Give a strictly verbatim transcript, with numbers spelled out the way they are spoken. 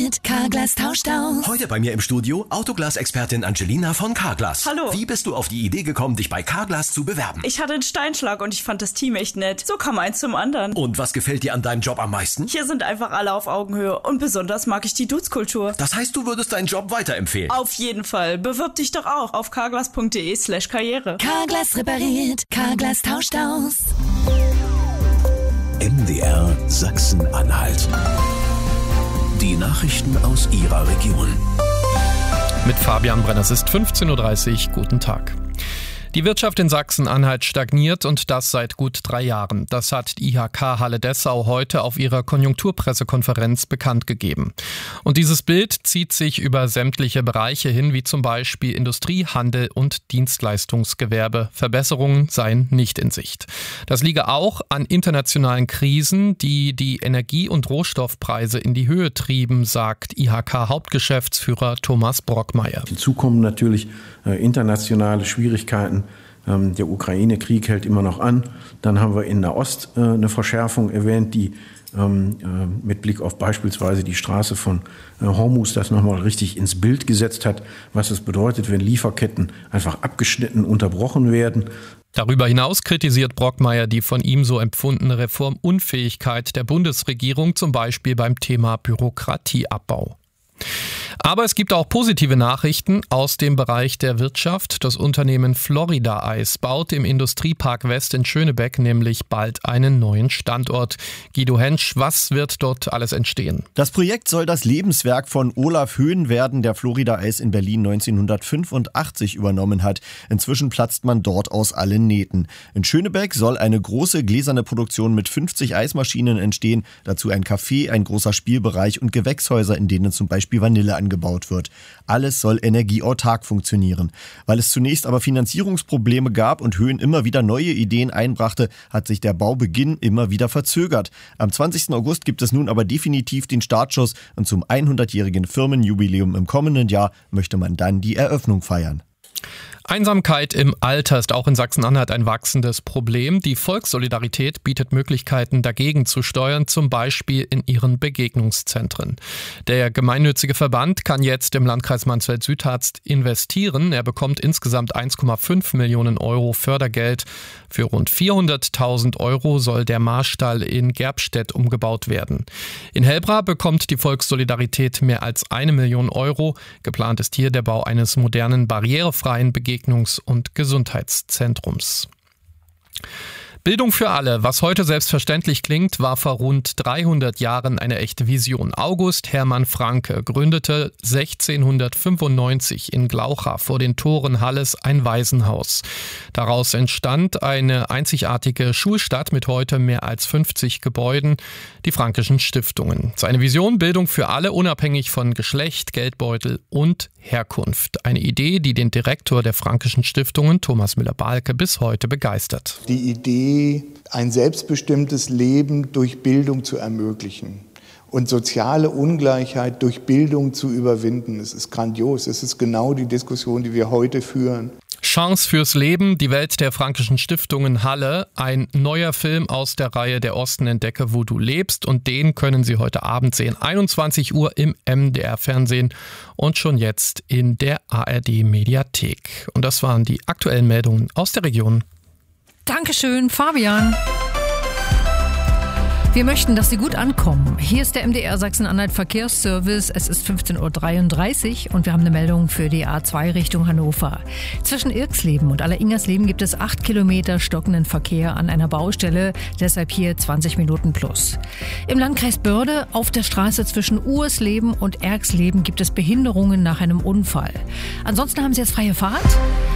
repariert, Carglass tauscht aus. Heute bei mir im Studio Autoglas-Expertin Angelina von Carglass. Hallo. Wie bist du auf die Idee gekommen, dich bei Carglass zu bewerben? Ich hatte einen Steinschlag und ich fand das Team echt nett. So kam eins zum anderen. Und was gefällt dir an deinem Job am meisten? Hier sind einfach alle auf Augenhöhe und besonders mag ich die Dudes-Kultur. Das heißt, du würdest deinen Job weiterempfehlen? Auf jeden Fall. Bewirb dich doch auch auf carglass.de slash karriere. Carglass repariert, Carglass tauscht aus. M D R Sachsen-Anhalt. Die Nachrichten aus Ihrer Region. Mit Fabian Brenner, es ist fünfzehn Uhr dreißig. Guten Tag. Die Wirtschaft in Sachsen-Anhalt stagniert und das seit gut drei Jahren. Das hat die I H K Halle Dessau heute auf ihrer Konjunkturpressekonferenz bekannt gegeben. Und dieses Bild zieht sich über sämtliche Bereiche hin, wie zum Beispiel Industrie, Handel und Dienstleistungsgewerbe. Verbesserungen seien nicht in Sicht. Das liege auch an internationalen Krisen, die die Energie- und Rohstoffpreise in die Höhe trieben, sagt I H K-Hauptgeschäftsführer Thomas Brockmeier. Hinzu kommen natürlich äh, internationale Schwierigkeiten. Der Ukraine-Krieg hält immer noch an. Dann haben wir in Nahost äh, eine Verschärfung erwähnt, die ähm, äh, mit Blick auf beispielsweise die Straße von äh, Hormuz das nochmal richtig ins Bild gesetzt hat, was es bedeutet, wenn Lieferketten einfach abgeschnitten, unterbrochen werden. Darüber hinaus kritisiert Brockmeier die von ihm so empfundene Reformunfähigkeit der Bundesregierung, zum Beispiel beim Thema Bürokratieabbau. Aber es gibt auch positive Nachrichten aus dem Bereich der Wirtschaft. Das Unternehmen Florida Eis baut im Industriepark West in Schönebeck nämlich bald einen neuen Standort. Guido Hensch, was wird dort alles entstehen? Das Projekt soll das Lebenswerk von Olaf Höhn werden, der Florida Eis in Berlin neunzehnhundertfünfundachtzig übernommen hat. Inzwischen platzt man dort aus allen Nähten. In Schönebeck soll eine große gläserne Produktion mit fünfzig Eismaschinen entstehen. Dazu ein Café, ein großer Spielbereich und Gewächshäuser, in denen zum Beispiel Vanille angebaut wird. Alles soll energieautark funktionieren. Weil es zunächst aber Finanzierungsprobleme gab und Höhn immer wieder neue Ideen einbrachte, hat sich der Baubeginn immer wieder verzögert. Am zwanzigsten August gibt es nun aber definitiv den Startschuss und zum hundertjährigen Firmenjubiläum im kommenden Jahr möchte man dann die Eröffnung feiern. Einsamkeit im Alter ist auch in Sachsen-Anhalt ein wachsendes Problem. Die Volkssolidarität bietet Möglichkeiten, dagegen zu steuern, zum Beispiel in ihren Begegnungszentren. Der gemeinnützige Verband kann jetzt im Landkreis Mansfeld-Südharz investieren. Er bekommt insgesamt eins Komma fünf Millionen Euro Fördergeld. Für rund vierhunderttausend Euro soll der Marstall in Gerbstedt umgebaut werden. In Hellbra bekommt die Volkssolidarität mehr als eine Million Euro. Geplant ist hier der Bau eines modernen, barrierefreien Begegnungszentrums und Gesundheitszentrums. Bildung für alle, was heute selbstverständlich klingt, war vor rund dreihundert Jahren eine echte Vision. August Hermann Francke gründete sechzehnhundertfünfundneunzig in Glaucha vor den Toren Halles ein Waisenhaus. Daraus entstand eine einzigartige Schulstadt mit heute mehr als fünfzig Gebäuden, die Franckeschen Stiftungen. Seine Vision: Bildung für alle, unabhängig von Geschlecht, Geldbeutel und Herkunft. Eine Idee, die den Direktor der Franckeschen Stiftungen, Thomas Müller-Balke, bis heute begeistert. Die Idee, ein selbstbestimmtes Leben durch Bildung zu ermöglichen und soziale Ungleichheit durch Bildung zu überwinden, es ist grandios. Es ist genau die Diskussion, die wir heute führen. Chance fürs Leben, die Welt der Franckeschen Stiftungen Halle, ein neuer Film aus der Reihe Der Osten entdecke, wo du lebst, und den können Sie heute Abend sehen, einundzwanzig Uhr im M D R-Fernsehen und schon jetzt in der A R D-Mediathek. Und das waren die aktuellen Meldungen aus der Region. Dankeschön, Fabian. Wir möchten, dass Sie gut ankommen. Hier ist der M D R Sachsen-Anhalt Verkehrsservice. Es ist fünfzehn Uhr dreiunddreißig und wir haben eine Meldung für die A zwei Richtung Hannover. Zwischen Irksleben und Alleringersleben gibt es acht Kilometer stockenden Verkehr an einer Baustelle, deshalb hier zwanzig Minuten plus. Im Landkreis Börde auf der Straße zwischen Uhrsleben und Erksleben gibt es Behinderungen nach einem Unfall. Ansonsten haben Sie jetzt freie Fahrt.